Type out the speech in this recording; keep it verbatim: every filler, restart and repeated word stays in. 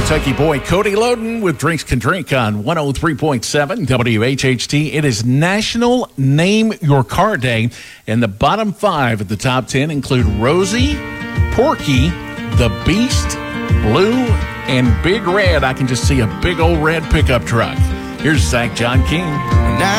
Kentucky boy Cody Loden with Drinks Can Drink on one oh three point seven W H H T. It is National Name Your Car Day, and the bottom five of the top ten include Rosie, Porky, the Beast, Blue, and Big Red. I can just see a big old red pickup truck. Here's Zach John King.